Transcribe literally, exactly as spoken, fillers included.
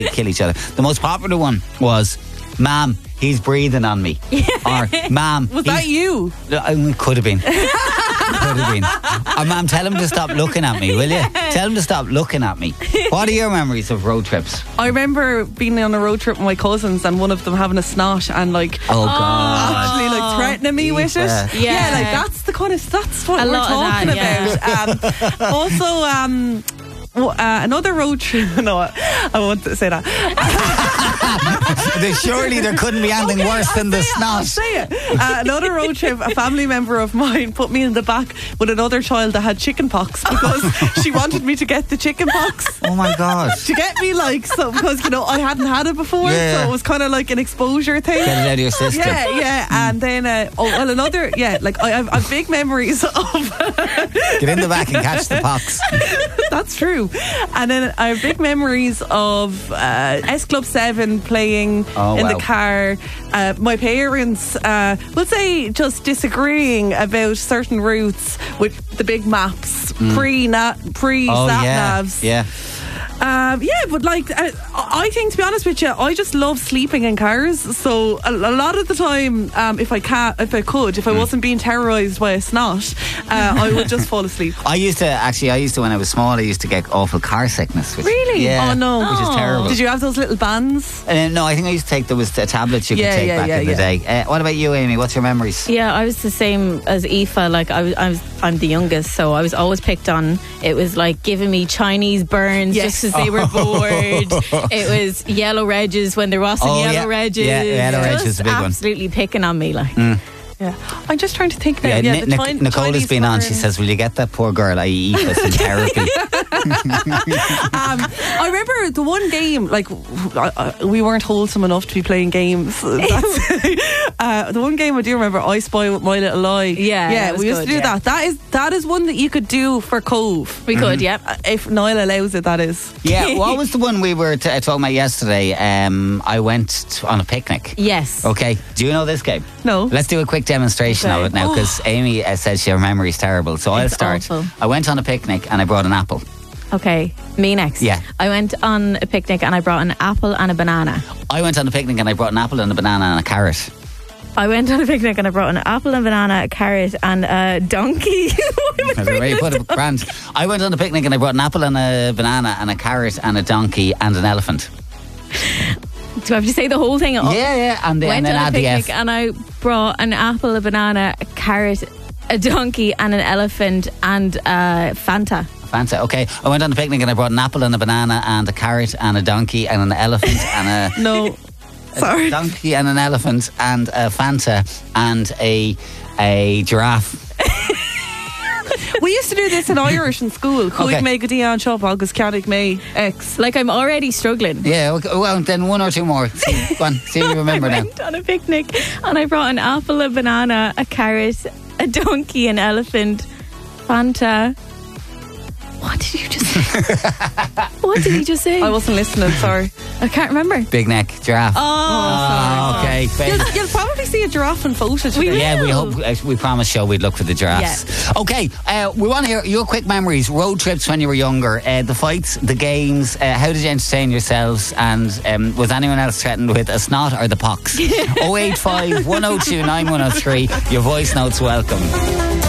kill each other. The most popular one was, "Ma'am, he's breathing on me." Or, "Ma'am, was that you?" It could have been. Could have been. Oh, "Ma'am, tell him to stop looking at me, will you? Tell him to stop looking at me." What are your memories of road trips? I remember being on a road trip with my cousins and one of them having a snot and like Oh God! actually like threatening me with it. Yeah. Yeah. Yeah. like that's the kind of that's what A we're lot of talking that, about. Um, also, um, w- uh, another road trip. No, I won't say that. There- Surely there couldn't be anything Okay, worse I'll than the say it, I'll snot. say it. Uh, another road trip, a family member of mine put me in the back with another child that had chicken pox because she wanted me to get the chicken pox. Oh my God! To get me like so because you know I hadn't had it before, Yeah. so it was kind of like an exposure thing. Get it out of your system. Yeah, yeah, and then uh, oh well, another yeah, like I have, I have big memories of. Get in the back and catch the pox. That's true, and then I have big memories of uh, S Club Seven playing Oh, in wow. the car. Uh, my parents, uh, we'll say, just disagreeing about certain routes with the big maps pre na- pre Oh sat yeah, navs. yeah. Um, yeah, but like, uh, I think to be honest with you, I just love sleeping in cars. So a, a lot of the time, um, if I can, if I could, if I wasn't being terrorised by a snot, uh, I would just fall asleep. I used to actually. I used to when I was small. I used to get awful car sickness. Which, Really? Yeah. Oh, no. Which is Oh. terrible. Did you have those little bands? Uh, no, I think I used to take. There was a tablet you Yeah, could take yeah, back yeah, in the yeah. day. Uh, what about you, Amy? What's your memories? Yeah, I was the same as Aoife. Like I was, I was, I'm the youngest, so I was always picked on. It was like giving me Chinese burns Yes. just because they were bored. It was yellow redges when there wasn't Oh, yellow yeah. redges. Yeah, yellow Just redges is a big one. absolutely picking on me, like. Yeah, I'm just trying to think now. Yeah, Yeah, Ni- the Nic- Chin- Nicole has Chinese been on. She burn. says, "Will you get that poor girl, that is Aoife, some therapy?" Um, I remember the one game, like I, I, we weren't wholesome enough to be playing games. That's, uh, the one game I do remember, I Spy with My Little Lie. Yeah, yeah, that was we used good, to do yeah. that. That is that is one that you could do for Cove. We could, yeah. Uh, if Niall allows it, that is. Yeah, what was the one we were t- talking about yesterday? Um, I went t- on a picnic. Yes. Okay, do you know this game? No. Let's do a quick demonstration Okay. of it now, because Amy uh, says her memory is terrible. So I'll It's start. awful. I went on a picnic and I brought an apple. Okay, me next. Yeah. I went on a picnic and I brought an apple and a banana. I went on a picnic and I brought an apple and a banana and a carrot. I went on a picnic and I brought an apple and banana, a carrot and a donkey. Why would I That's the way bring you put this it, grand. I went on a picnic and I brought an apple and a banana and a carrot and a donkey and an elephant. Do I have to say the whole thing? Oh, Yeah, yeah, and then, went and then on a add the picnic F. and I brought an apple, a banana, a carrot, a donkey and an elephant and a Fanta. Fanta. Okay, I went on a picnic and I brought an apple and a banana and a carrot and a donkey and an elephant and a No. Sorry. a donkey and an elephant and a Fanta and a a giraffe. We used to do this in Irish in school. Chuig Okay. me go dtí an seo agus ceannig me X. Like I'm already struggling. Yeah, okay, well then one or two more. See, go on, see if you remember I now. went on a picnic and I brought an apple, a banana, a carrot, a donkey, an elephant, Fanta. What did you just say? What did he just say? I wasn't listening, sorry. I can't remember. Big neck, giraffe. Oh, Oh, okay. You'll, you'll probably see a giraffe in photo today. Yeah, we will. hope. uh, We promised show we'd look for the giraffes. Okay, uh, we want to hear your quick memories, road trips when you were younger, uh, the fights, the games. Uh, how did you entertain yourselves? And um, was anyone else threatened with a snot or the pox? oh eight five, one oh two, nine one oh three. Your voice notes welcome.